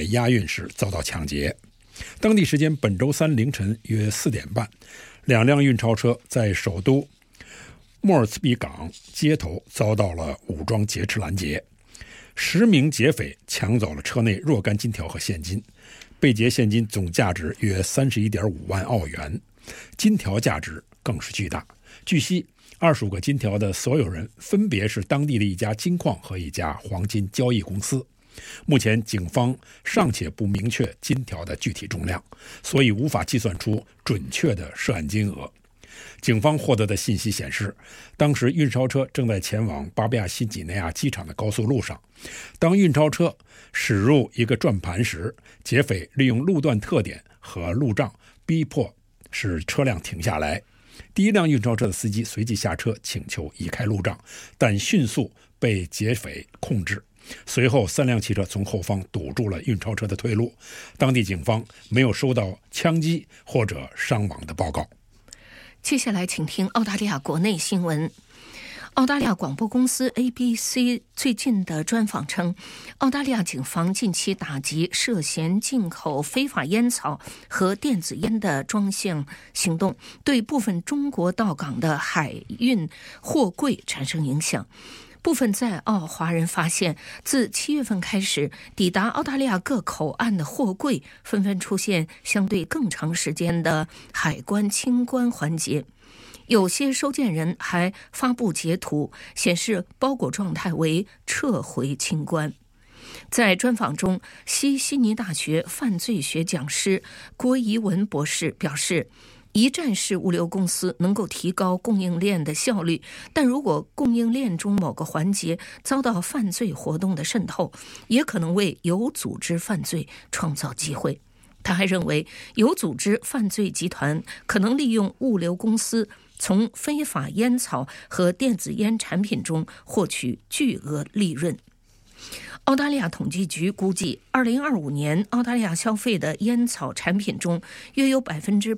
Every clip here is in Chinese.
押运时遭到抢劫。当地时间本周三凌晨约4点半，2辆运钞车在首都莫尔茨比港街头遭到了武装劫持拦截，10名劫匪抢走了车内若干金条和现金，被劫现金总价值约31.5万澳元，金条价值更是巨大。据悉，25个金条的所有人分别是当地的一家金矿和一家黄金交易公司。目前警方尚且不明确金条的具体重量，所以无法计算出准确的涉案金额。警方获得的信息显示，当时运钞车正在前往巴布亚新几内亚机场的高速路上。当运钞车驶入一个转盘时，劫匪利用路段特点和路障逼迫使车辆停下来。第一辆运钞车的司机随即下车请求移开路障，但迅速被劫匪控制。随后3辆汽车从后方堵住了运钞车的退路。当地警方没有收到枪击或者伤亡的报告。 接下来请听澳大利亚国内新闻。澳大利亚广播公司 ABC 最近的专访称，澳大利亚警方近期打击涉嫌进口非法烟草和电子烟的专项行动，对部分中国到港的海运货柜产生影响。部分在澳华人发现，自7月份开始，抵达澳大利亚各口岸的货柜纷纷出现相对更长时间的海关清关环节。有些收件人还发布截图，显示包裹状态为撤回清关。在专访中，西悉尼大学犯罪学讲师郭怡文博士表示，一站式物流公司能够提高供应链的效率，但如果供应链中某个环节遭到犯罪活动的渗透，也可能为有组织犯罪创造机会。他还认为，有组织犯罪集团可能利用物流公司从非法烟草和电子烟产品中获取巨额利润。澳大利亚统计局估计，2025年澳大利亚消费的烟草产品中约有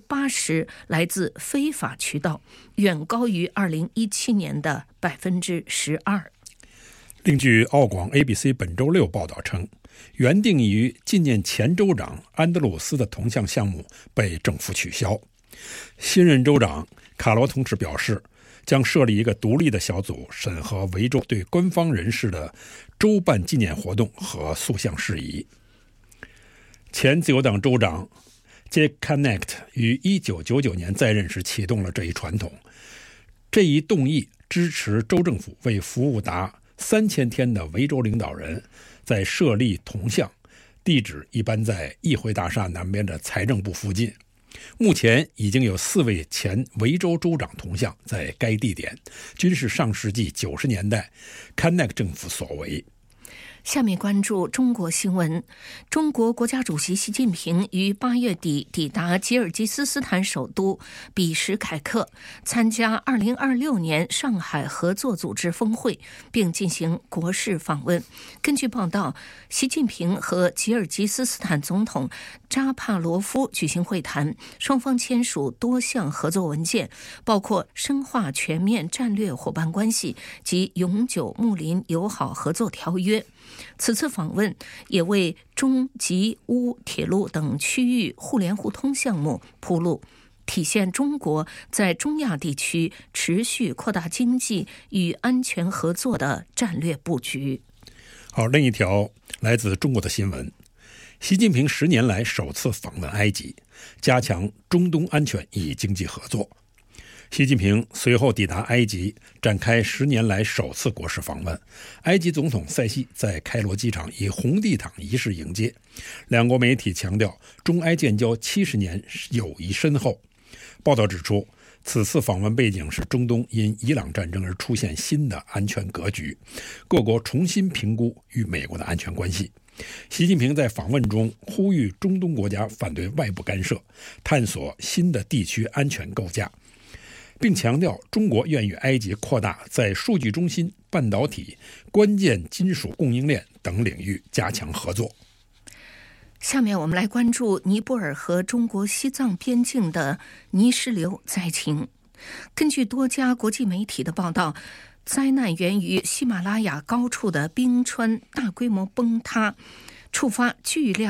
80%来自非法渠道，远高于2017年的12%。 另据澳广 ABC 本周6报道称，原定于纪念前州长安德鲁斯的铜像项目被政府取消。新任州长卡罗同时表示，将设立一个独立的小组，审核维州对官方人士的州办纪念活动和塑像事宜。前自由党州长 Jack Connect 于1999年在任时启动了这一传统。这一动议支持州政府为服务达3000天的维州领导人在设立铜像，地址一般在议会大厦南边的财政部附近。目前已经有4位前维州州长铜像在该地点，均是上世纪90年代坎纳克政府所为。 下面关注中国新闻。中国国家主席习近平于8月底抵达吉尔吉斯斯坦首都比什凯克，参加2026年上海合作组织峰会，并进行国事访问。根据报道，习近平和吉尔吉斯斯坦总统扎帕罗夫举行会谈，双方签署多项合作文件，包括深化全面战略伙伴关系及永久睦邻友好合作条约。此次访问也为中吉乌铁路等区域互联互通项目铺路，体现中国在中亚地区持续扩大经济与安全合作的战略布局。 好，另一条来自中国的新闻，习近平10年来首次访问埃及，加强中东安全与经济合作。习近平随后抵达埃及，展开10年来首次国事访问。埃及总统塞西在开罗机场以红地毯仪式迎接。两国媒体强调，中埃建交70年友谊深厚。报道指出，此次访问背景是中东因伊朗战争而出现新的安全格局，各国重新评估与美国的安全关系。习近平在访问中呼吁中东国家反对外部干涉，探索新的地区安全构架，并强调中国愿与埃及扩大在数据中心、半导体、关键金属供应链等领域加强合作。 下面我们来关注尼泊尔和中国西藏边境的泥石流灾情。根据多家国际媒体的报道，灾难源于喜马拉雅高处的冰川大规模崩塌，触发巨量